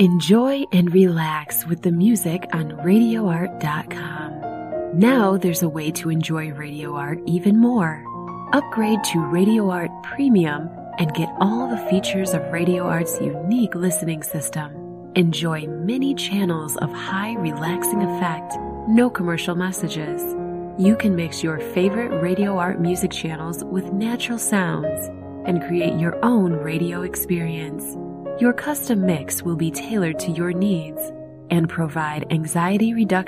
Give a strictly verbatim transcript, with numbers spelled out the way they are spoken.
Enjoy and relax with the music on radio art dot com. Now there's a way to enjoy Radio Art even more. Upgrade to Radio Art Premium and get all the features of Radio Art's unique listening system. Enjoy many channels of high relaxing effect, no commercial messages. You can mix your favorite Radio Art music channels with natural sounds and create your own radio experience. Your custom mix will be tailored to your needs and provide anxiety reduction